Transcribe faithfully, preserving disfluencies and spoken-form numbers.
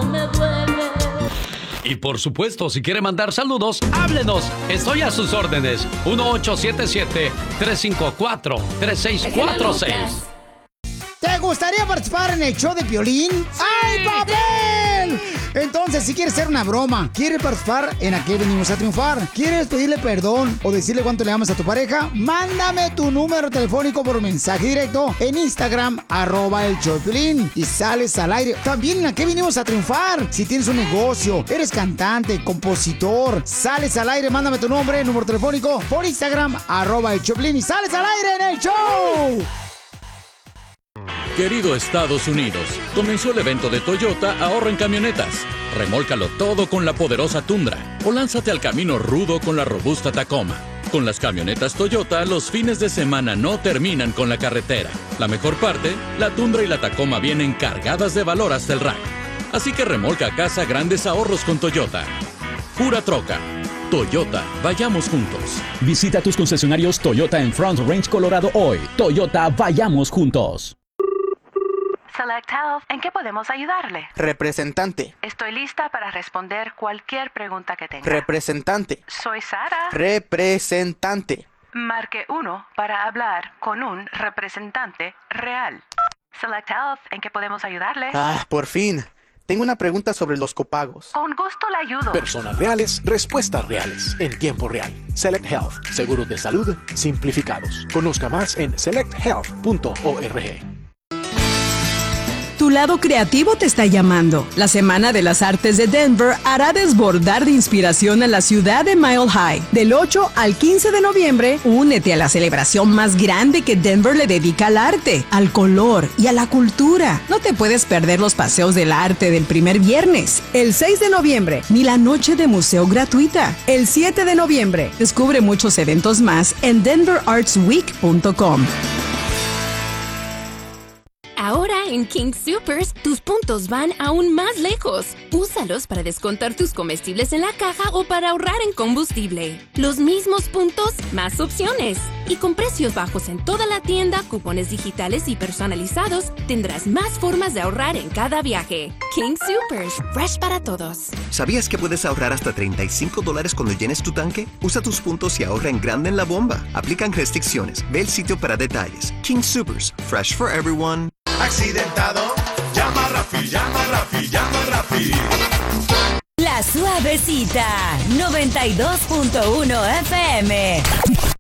me duele. Y por supuesto, si quiere mandar saludos, háblenos. Estoy a sus órdenes. uno ocho siete siete, tres cinco cuatro, tres seis cuatro seis. ¿Te gustaría participar en el show de Piolín? ¡Sí! ¡Hay papel! Entonces, si quieres hacer una broma, ¿quieres participar en Aquí Venimos a Triunfar? ¿Quieres pedirle perdón o decirle cuánto le amas a tu pareja? Mándame tu número telefónico por mensaje directo en Instagram, arroba el show de Piolín, y sales al aire. También en Aquí Venimos a Triunfar. Si tienes un negocio, eres cantante, compositor, sales al aire, mándame tu nombre, número telefónico por Instagram, arroba el show de Piolín, y sales al aire en el show. Querido Estados Unidos, comenzó el evento de Toyota Ahorra en Camionetas. Remólcalo todo con la poderosa Tundra o lánzate al camino rudo con la robusta Tacoma. Con las camionetas Toyota, los fines de semana no terminan con la carretera. La mejor parte, la Tundra y la Tacoma vienen cargadas de valor hasta el rack. Así que remolca a casa grandes ahorros con Toyota. Pura troca. Toyota, vayamos juntos. Visita tus concesionarios Toyota en Front Range, Colorado hoy. Toyota, vayamos juntos. Select Health, ¿en qué podemos ayudarle? Representante. Estoy lista para responder cualquier pregunta que tenga. Representante. Soy Sara. Representante. Marque uno para hablar con un representante real. Select Health, ¿en qué podemos ayudarle? Ah, por fin. Tengo una pregunta sobre los copagos. Con gusto le ayudo. Personas reales, respuestas reales, en tiempo real. Select Health, seguros de salud simplificados. Conozca más en select health punto org. Tu lado creativo te está llamando. La Semana de las Artes de Denver hará desbordar de inspiración a la ciudad de Mile High. Del ocho al quince de noviembre, únete a la celebración más grande que Denver le dedica al arte, al color y a la cultura. No te puedes perder los paseos del arte del primer viernes, el seis de noviembre, ni la noche de museo gratuita. El siete de noviembre, descubre muchos eventos más en denver arts week punto com. Ahora en King Soopers, tus puntos van aún más lejos. Úsalos para descontar tus comestibles en la caja o para ahorrar en combustible. Los mismos puntos, más opciones. Y con precios bajos en toda la tienda, cupones digitales y personalizados, tendrás más formas de ahorrar en cada viaje. King Soopers, fresh para todos. ¿Sabías que puedes ahorrar hasta treinta y cinco dólares cuando llenes tu tanque? Usa tus puntos y ahorra en grande en la bomba. Aplican restricciones. Ve el sitio para detalles. King Soopers, fresh for everyone. Accidentado, llama a Rafi, llama a Rafi, llama a Rafi. La Suavecita, noventa y dos punto uno F M.